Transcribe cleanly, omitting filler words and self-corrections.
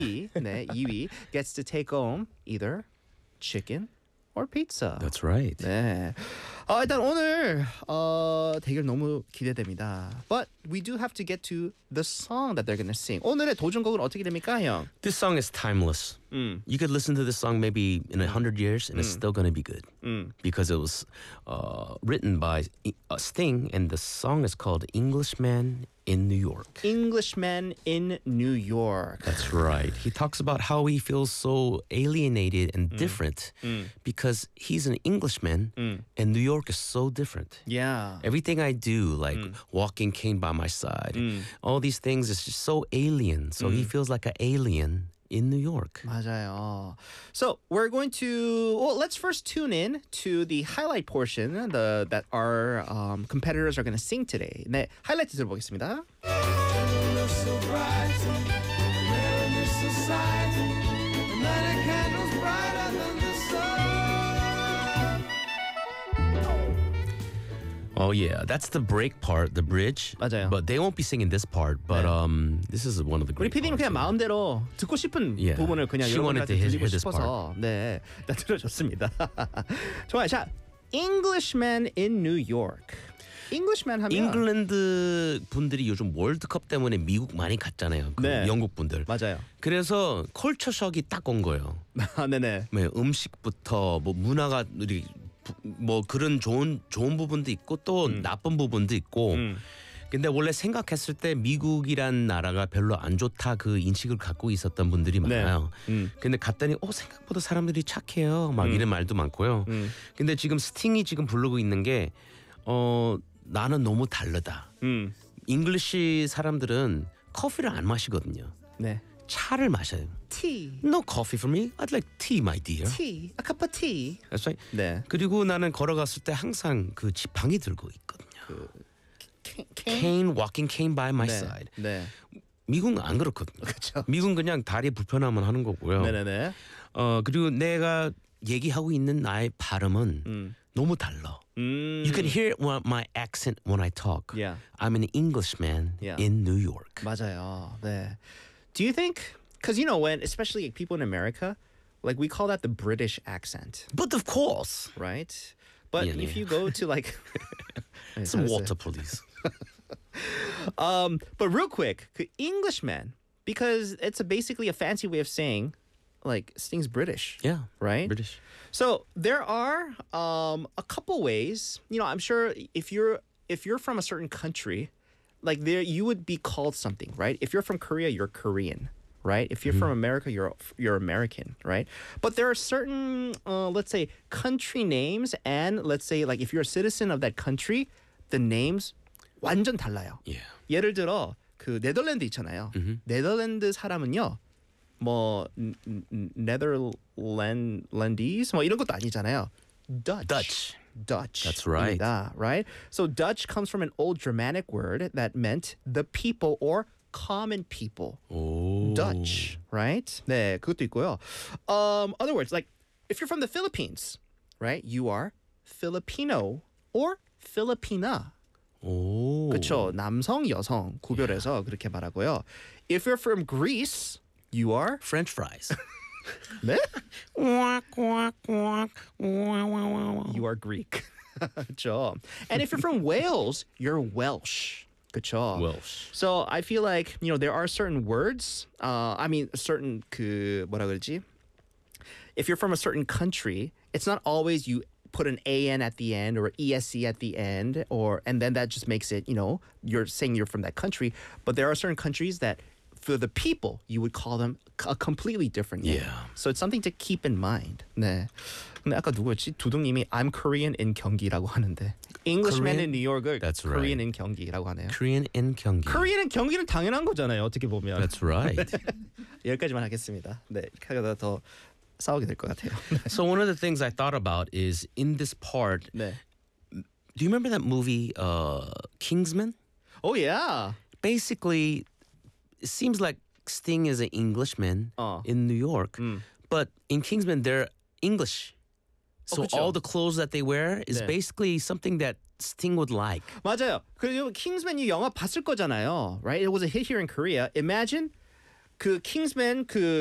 네, 2위 gets to take home either chicken or pizza. That's right. 네. 일단 오늘 대결 너무 기대됩니다. But we do have to get to the song that they're going to sing. 오늘의 도전곡은 어떻게 됩니까, 형? This song is timeless. You could listen to this song maybe in 100 years and it's still going to be good. Because it was written by Sting and the song is called Englishman in New York. Englishman in New York. That's right. He talks about how he feels so alienated and different because he's an Englishman and New York is so different. Yeah. Everything I do, like walking cane by my side, all these things is just so alien. So he feels like an alien in New York. 맞아요. So we're going to let's first tune in to the highlight portion that our competitors are going to sing today. 네, 하이라이트 들어보겠습니다. Oh yeah, that's the break part, the bridge. 맞아요. But they won't be singing this part. But this is one of the 우리 great PD님 parts. 그냥 마음대로 듣고 싶은 Yeah. 부분을 그냥 She wanted 여러분한테 to 들리고 hear this 싶어서 네, 다 들어줬습니다. 좋아요. 자, Englishman in New York. Englishman 하면 잉글랜드 분들이 요즘 월드컵 때문에 미국 많이 갔잖아요. 그 네. 영국 분들. 맞아요. 그래서 컬처 shock이 딱 온 거예요. 네네. 네, 음식부터 뭐 문화가 뭐 그런 좋은 부분도 있고 또 나쁜 부분도 있고. 근데 원래 생각했을 때 미국이란 나라가 별로 안 좋다 그 인식을 갖고 있었던 분들이 많아요. 근데 갔더니 생각보다 사람들이 착해요. 막 이런 말도 많고요. 근데 지금 스팅이 지금 부르고 있는 게 나는 너무 다르다. 잉글리시 사람들은 커피를 안 마시거든요. 네. 차를 마셔요. Tea. No coffee for me. I'd like tea, my dear. Tea. A cup of tea. That's right. 네. 그리고 나는 걸어갔을 때 항상 그 지팡이 들고 있거든요. cane, walking cane by my 네. side. 네. 미국은 안 그렇거든요. 그렇죠. 미국은 그냥 다리 불편하면 하는 거고요. 네네네. 그리고 내가 얘기하고 있는 나의 발음은 너무 달라. You can hear my accent when I talk. Yeah. I'm an Englishman Yeah. in New York. 맞아요. 네. Do you think, because when, especially like people in America, like we call that the British accent, But of course. right? But Yeah, if yeah. you go to like, Some water, please. but real quick, 그 Englishman, because it's basically a fancy way of saying, like Sting's British. Yeah. Right. British. So there are a couple ways. I'm sure if you're from a certain country, like there you would be called something, right? If you're from Korea, you're Korean, right? If you're from America, you're American, right? But there are certain let's say country names, and let's say like if you're a citizen of that country, the names 완전 달라요. Yeah. 예를 들어 그 네덜란드 있잖아요. 네덜란드 사람은요. 뭐 네덜란디스 뭐 이런 것도 아니잖아요. Dutch. That's right. Right? So Dutch comes from an old Germanic word that meant the people or common people. Oh. Dutch, right? 네, 그것도 있고요. Other words, like if you're from the Philippines, right? You are Filipino or Filipina. 오. 그렇죠. 남성, 여성 구별해서 그렇게 말하고요. If you're from Greece, you are French fries. 네? Quack, quack, quack. You are Greek. 그렇죠. And if you're from Wales, you're Welsh. 그렇죠. Welsh. So I feel like, there are certain words, certain 그 뭐라 그러지? If you're from a certain country, it's not always you put an AN at the end or an ESC at the end and then that just makes it, you're saying you're from that country, but there are certain countries that for the people, you would call them a completely different name. Yeah. So it's something to keep in mind. 네. 근데 아까 누구였지? 두둥님이 I'm Korean in 경기라고 하는데 Englishman Korean? in New York을 That's Korean right. in 경기라고 하네요. Korean in 경기. Korean in 경기는 당연한 거잖아요. 어떻게 보면. That's right. 여기까지만 하겠습니다. 네, 이렇게 하다 더 싸우게 될 것 같아요. So one of the things I thought about is in this part. 네. Do you remember that movie Kingsman? Oh yeah. Basically, it seems like Sting is an Englishman in New York, but in Kingsman they're English. So 그쵸. all the clothes that they wear is 네. basically something that Sting would like. 맞아요. 그리고 킹스맨 이 영화 봤을 거잖아요. Right? It was a hit here in Korea. Imagine 그 킹스맨 그